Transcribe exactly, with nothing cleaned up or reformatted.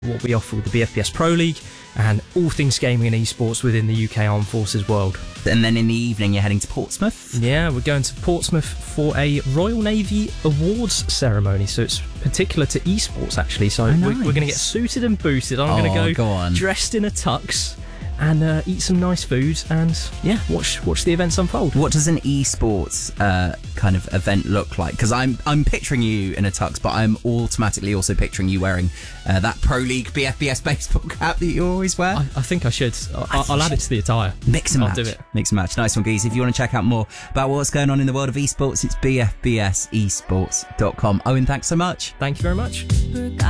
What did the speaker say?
what we offer with the B F B S Pro League, and all things gaming and esports within the U K Armed Forces world. And then in the evening, you're heading to Portsmouth? Yeah, we're going to Portsmouth for a Royal Navy Awards ceremony, so it's particular to esports, actually. So oh, nice. we're, we're going to get suited and booted. I'm oh, going to go, go on. dressed in a tux and uh, eat some nice food and yeah, watch watch the events unfold. What does an esports uh, kind of event look like? Because I'm I'm picturing you in a tux, but I'm automatically also picturing you wearing uh, that Pro League B F B S baseball cap that you always wear. I, I think I should. I, I I'll add it to the attire. Mix and I'll match. do it. Mix and match. Nice one, geez. If you want to check out more about what's going on in the world of esports, it's b f b s esports dot com. Owen, thanks so much. Thank you very much.